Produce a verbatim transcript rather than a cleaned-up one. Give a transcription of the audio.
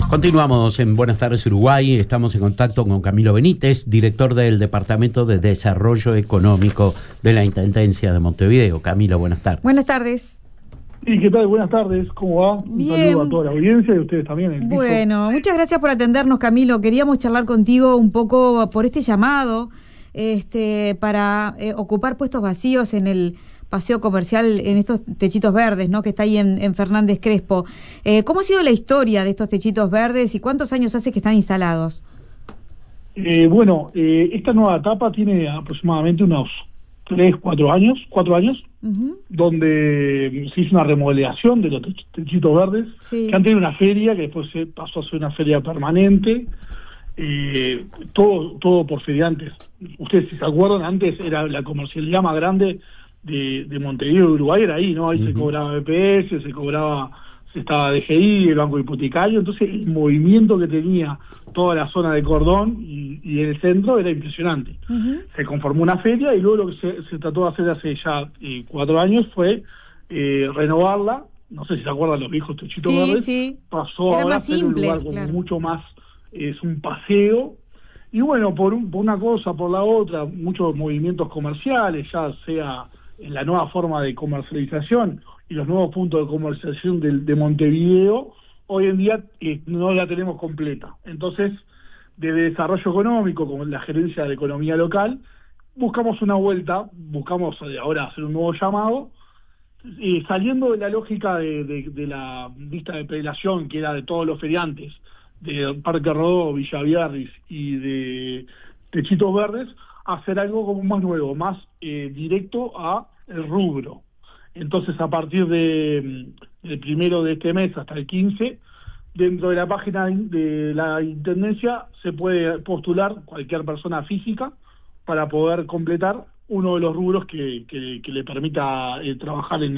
Continuamos en Buenas tardes Uruguay, estamos en contacto con Camilo Benítez, director del Departamento de Desarrollo Económico de la Intendencia de Montevideo. Camilo, buenas tardes. Buenas tardes. Sí, ¿qué tal? Buenas tardes, ¿cómo va? Bien. Un saludo a toda la audiencia y a ustedes también. El bueno, muchas gracias por atendernos, Camilo. Queríamos charlar contigo un poco por este llamado este, para eh, ocupar puestos vacíos en el paseo comercial, en estos techitos verdes, ¿no? Que está ahí en, en Fernández Crespo. Eh, ¿Cómo ha sido la historia de estos techitos verdes y cuántos años hace que están instalados? Eh, bueno, eh, esta nueva etapa tiene aproximadamente unos tres, cuatro años, cuatro años, uh-huh. donde se hizo una remodelación de los techitos verdes, sí. que antes era una feria, que después se pasó a ser una feria permanente, eh, todo todo por feriantes. Ustedes, si se acuerdan, antes era la comercialidad más grande de, de Montevideo, Uruguay, era ahí, ¿no? Ahí uh-huh. se cobraba B P S, se cobraba, se estaba D G I, el Banco Hipotecario, entonces el movimiento que tenía toda la zona de Cordón y, y el centro era impresionante. Uh-huh. Se conformó una feria y luego lo que se, se trató de hacer hace ya eh, cuatro años fue eh, renovarla. No sé si se acuerdan los viejos techitos sí, verdes. Sí. Pasó era ahora más a ser simples, un lugar claro. como mucho más, es un paseo. Y bueno, por, un, por una cosa, por la otra, muchos movimientos comerciales, ya sea en la nueva forma de comercialización y los nuevos puntos de comercialización de, de Montevideo, hoy en día eh, no la tenemos completa. Entonces, desde Desarrollo Económico, con la Gerencia de Economía Local, buscamos una vuelta, buscamos ahora hacer un nuevo llamado, eh, saliendo de la lógica de, de, de la lista de prelación, que era de todos los feriantes, de Parque Rodó, Villaviarris y de Techitos Verdes, hacer algo como más nuevo, más eh, directo a el rubro. Entonces, a partir de el primero de este mes hasta el quince, dentro de la página de la Intendencia se puede postular cualquier persona física para poder completar uno de los rubros que, que, que le permita eh, trabajar en